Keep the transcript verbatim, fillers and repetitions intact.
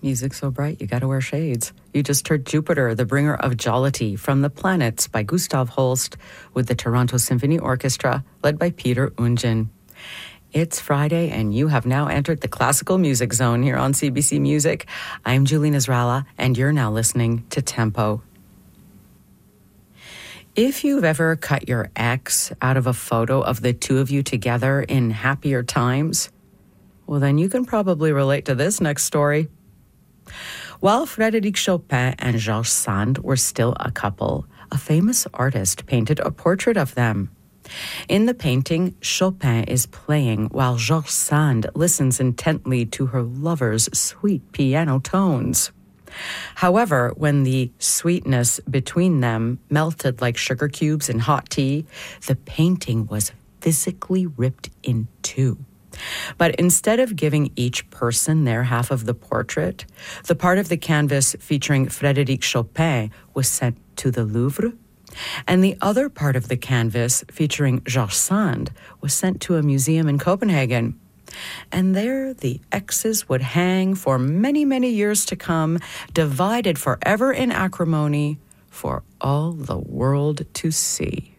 Music so bright, you gotta wear shades. You just heard Jupiter, the bringer of jollity, from the planets by Gustav Holst with the Toronto Symphony Orchestra, led by Peter Ungen. It's Friday, and you have now entered the classical music zone here on C B C Music. I'm Julie Nasrallah, and you're now listening to Tempo. If you've ever cut your ex out of a photo of the two of you together in happier times, well, then you can probably relate to this next story. While Frédéric Chopin and Georges Sand were still a couple, a famous artist painted a portrait of them. In the painting, Chopin is playing while Georges Sand listens intently to her lover's sweet piano tones. However, when the sweetness between them melted like sugar cubes in hot tea, the painting was physically ripped in two. But instead of giving each person their half of the portrait, the part of the canvas featuring Frédéric Chopin was sent to the Louvre, and the other part of the canvas featuring Georges Sand was sent to a museum in Copenhagen. And there the exes would hang for many, many years to come, divided forever in acrimony for all the world to see.